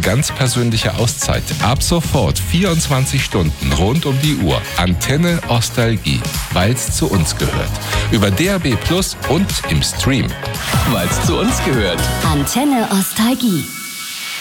ganz persönliche Auszeit. Ab sofort 24 Stunden rund um die Uhr. Antenne Ostalgie, weil's zu uns gehört. Über DAB+ und im Stream. Weil's zu uns gehört. Antenne Ostalgie.